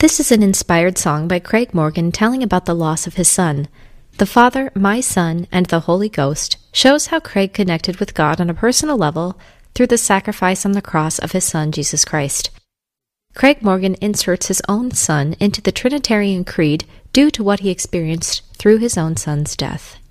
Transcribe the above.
This is an inspired song by Craig Morgan telling about the loss of his son. The Father, My Son, and the Holy Ghost shows how Craig connected with God on a personal level through the sacrifice on the cross of his Son, Jesus Christ. Craig Morgan inserts his own son into the Trinitarian Creed due to what he experienced through his own son's death.